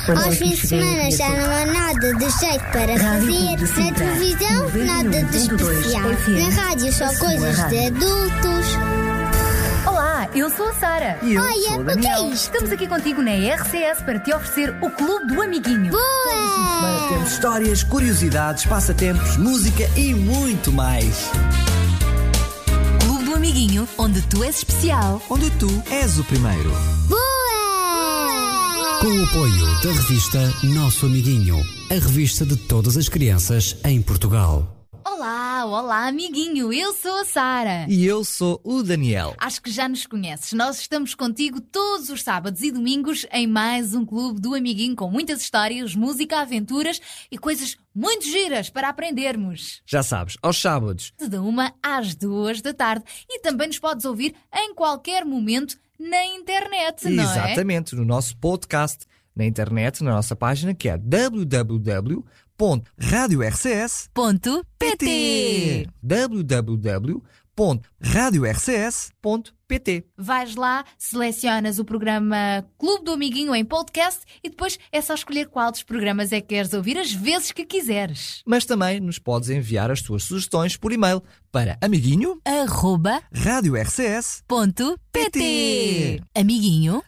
Aos fins de semana já não há nada de jeito para fazer. Na televisão, nada de especial. Na rádio, só coisas de adultos. Olá, eu sou a Sara. E eu Olha, sou o o que é Daniel. isto? Estamos aqui contigo na RCS para te oferecer o Clube do Amiguinho. Boa! Temos histórias, curiosidades, passatempos, música e muito mais. Clube do Amiguinho, onde tu és especial. Onde tu és o primeiro. Boa! Com o apoio da revista Nosso Amiguinho, a revista de todas as crianças em Portugal. Olá, amiguinho, eu sou a Sara. E eu sou o Daniel. Acho que já nos conheces. Nós estamos contigo todos os sábados e domingos em mais um Clube do Amiguinho com muitas histórias, música, aventuras e coisas muito giras para aprendermos. Já sabes, aos sábados. De 1 às 2 da tarde. E também nos podes ouvir em qualquer momento na internet, não é? Exatamente, no nosso podcast, na internet, na nossa página que é www.radiorcs.pt www.radiorcs.pt. Vais lá, selecionas o programa Clube do Amiguinho em podcast e depois é só escolher qual dos programas é que queres ouvir as vezes que quiseres. Mas também nos podes enviar as tuas sugestões por e-mail para @radiorcs.pt. Amiguinho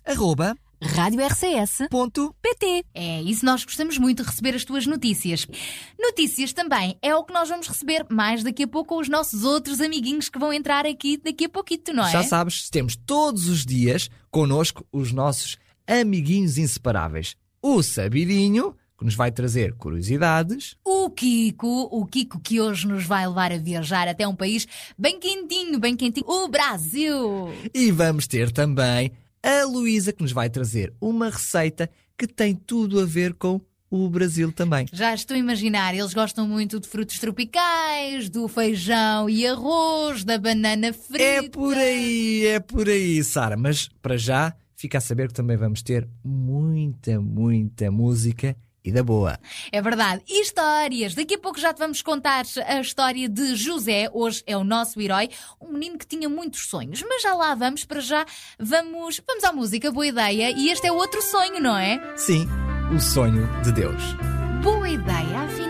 @radiorcs.pt. É isso, nós gostamos muito de receber as tuas notícias. Notícias também é o que nós vamos receber mais daqui a pouco com os nossos outros amiguinhos que vão entrar aqui daqui a pouquito, não é? Já sabes, temos todos os dias connosco os nossos amiguinhos inseparáveis. O Sabirinho, que nos vai trazer curiosidades. O Kiko que hoje nos vai levar a viajar até um país bem quentinho, o Brasil. E vamos ter também a Luísa, que nos vai trazer uma receita que tem tudo a ver com o Brasil também. Já estou a imaginar, eles gostam muito de frutos tropicais, do feijão e arroz, da banana frita. É por aí, Sara. Mas para já, fica a saber que também vamos ter muita música e da boa. É verdade. E histórias. Daqui a pouco já te vamos contar a história de José. Hoje é o nosso herói. Um menino que tinha muitos sonhos. Mas já lá vamos. Para já vamos à música. Boa ideia. E este é outro sonho, não é? Sim, o sonho de Deus. Boa ideia, afinal.